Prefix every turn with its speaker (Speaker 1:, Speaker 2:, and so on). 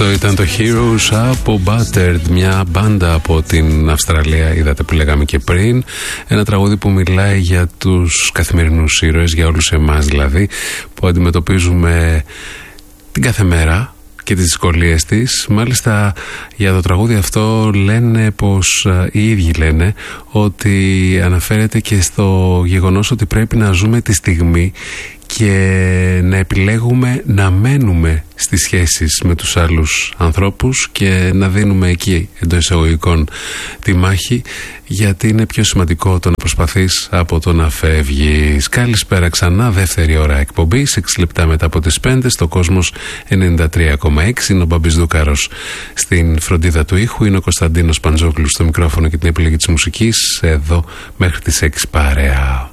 Speaker 1: Αυτό ήταν το Heroes από Battered, μια μπάντα από την Αυστραλία, είδατε που λέγαμε και πριν. Ένα τραγούδι που μιλάει για τους καθημερινούς ήρωες, για όλους εμάς δηλαδή, που αντιμετωπίζουμε την κάθε μέρα και τις δυσκολίες της. Μάλιστα για το τραγούδι αυτό λένε πως, οι ίδιοι λένε ότι αναφέρεται και στο γεγονός ότι πρέπει να ζούμε τη στιγμή και να επιλέγουμε να μένουμε στις σχέσεις με τους άλλους ανθρώπους και να δίνουμε εκεί εντός εισαγωγικών τη μάχη, γιατί είναι πιο σημαντικό το να προσπαθείς από το να φεύγεις. Καλησπέρα ξανά, δεύτερη ώρα εκπομπής, 6 λεπτά μετά από τις 5 στο Κόσμος 93,6. Είναι ο Μπαμπής Δούκαρος στην φροντίδα του ήχου, είναι ο Κωνσταντίνος Παντζόκλου στο μικρόφωνο και την επιλογή της μουσικής, εδώ μέχρι τις 6 παρέα.